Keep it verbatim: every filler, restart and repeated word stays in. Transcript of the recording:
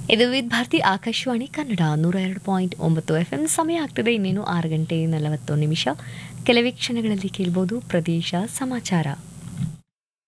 ಇದು ವಿವಿಧ ಭಾರತಿ ಆಕಾಶವಾಣಿ ಕನ್ನಡ ನೂರ ಎರಡು ಪಾಯಿಂಟ್ ಒಂಬತ್ತು ಎಫ್ ಎಂ. ಸಮಯ ಆಗ್ತದೆ ಇನ್ನೇನು ಆರು ಗಂಟೆ ನಲವತ್ತು ನಿಮಿಷ. ಕೆಲವೇ ಕ್ಷಣಗಳಲ್ಲಿ ಕೇಳ್ಬೋದು ಪ್ರದೇಶ ಸಮಾಚಾರ.